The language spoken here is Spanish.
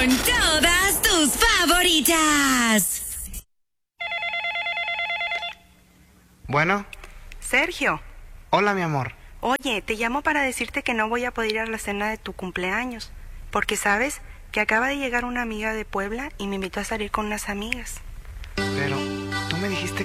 con todas tus favoritas. Bueno. Sergio. Hola, mi amor. Oye, te llamo para decirte que no voy a poder ir a la cena de tu cumpleaños, porque sabes que acaba de llegar una amiga de Puebla y me invitó a salir con unas amigas. Pero tú me dijiste